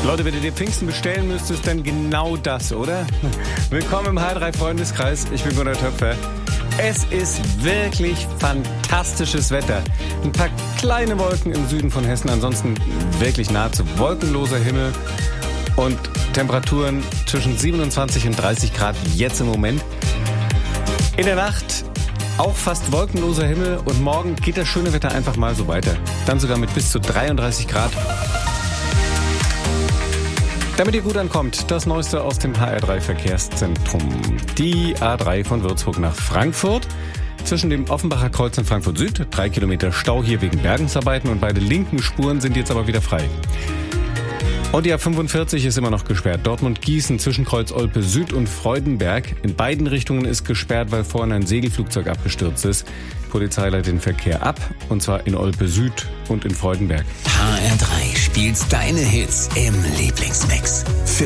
Leute, wenn du dir Pfingsten bestellen müsstest, dann genau das, oder? Willkommen im HR3-Freundeskreis. Ich bin Gunnar Töpfer. Es ist wirklich fantastisches Wetter. Ein paar kleine Wolken im Süden von Hessen, ansonsten wirklich nahezu wolkenloser Himmel und Temperaturen zwischen 27 und 30 Grad jetzt im Moment. In der Nacht auch fast wolkenloser Himmel und morgen geht das schöne Wetter einfach mal so weiter. Dann sogar mit bis zu 33 Grad. Damit ihr gut ankommt, das Neueste aus dem HR3 Verkehrszentrum. Die A3 von Würzburg nach Frankfurt. Zwischen dem Offenbacher Kreuz in Frankfurt Süd, 3 Kilometer Stau hier wegen Bergungsarbeiten und beide linken Spuren sind jetzt aber wieder frei. Und die A45 ist immer noch gesperrt. Dortmund-Gießen zwischen Kreuz Olpe Süd und Freudenberg. In beiden Richtungen ist gesperrt, weil vorhin ein Segelflugzeug abgestürzt ist. Die Polizei leitet den Verkehr ab, und zwar in Olpe Süd und in Freudenberg. HR3 spielt deine Hits im Lieblingsmix.